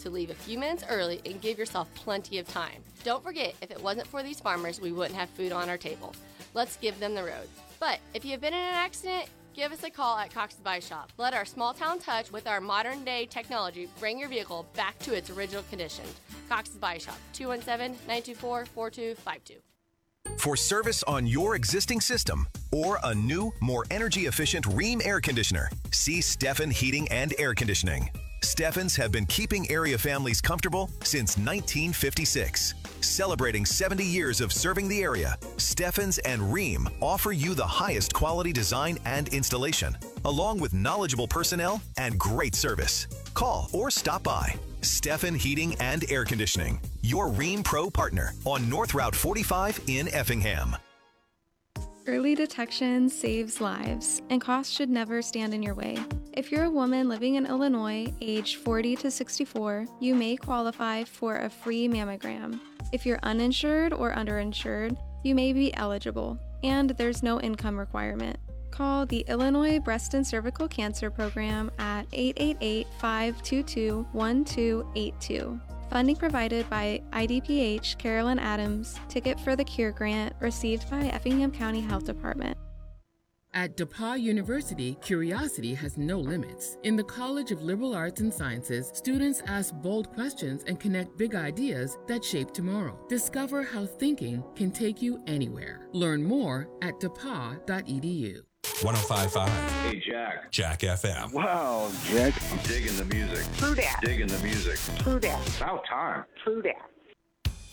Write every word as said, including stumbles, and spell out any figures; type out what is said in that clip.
to leave a few minutes early and give yourself plenty of time. Don't forget, if it wasn't for these farmers, we wouldn't have food on our table. Let's give them the road. But if you have been in an accident, give us a call at Cox's Body Shop. Let our small town touch with our modern day technology bring your vehicle back to its original condition. Cox's Body Shop, two one seven, nine two four, four two five two. For service on your existing system or a new, more energy-efficient Rheem air conditioner, see Steffen Heating and Air Conditioning. Steffens have been keeping area families comfortable since nineteen fifty-six. Celebrating seventy years of serving the area, Steffens and Rheem offer you the highest quality design and installation, along with knowledgeable personnel and great service. Call or stop by. Steffen Heating and Air Conditioning, your Rheem Pro partner on North Route forty-five in Effingham. Early detection saves lives, and costs should never stand in your way. If you're a woman living in Illinois, aged forty to sixty-four, you may qualify for a free mammogram. If you're uninsured or underinsured, you may be eligible, and there's no income requirement. Call the Illinois Breast and Cervical Cancer Program at eight eight eight, five two two, one two eight two. Funding provided by I D P H Carolyn Adams, Ticket for the Cure grant received by Effingham County Health Department. At DePauw University, curiosity has no limits. In the College of Liberal Arts and Sciences, students ask bold questions and connect big ideas that shape tomorrow. Discover how thinking can take you anywhere. Learn more at d e p a w dot e d u. one oh five point five. Hey, Jack. Jack F M. Wow, Jack. I'm digging the music. True that. Digging the music. True that. About time. True that.